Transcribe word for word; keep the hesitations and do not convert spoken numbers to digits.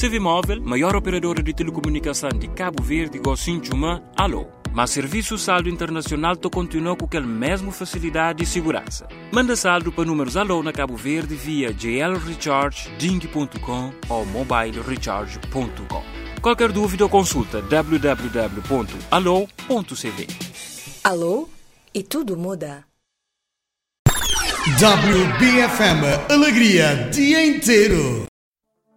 C V Móvel, maior operadora de telecomunicação de Cabo Verde, Gocinchuma, alô. Mas serviço saldo internacional to continua com aquela mesma facilidade e segurança. Manda saldo para números alô na Cabo Verde via j l recharge ding ponto com ou mobile recharge ponto com. Qualquer dúvida ou consulta w w w ponto alô ponto c v. Alô? E tudo muda. W B F M Alegria dia inteiro.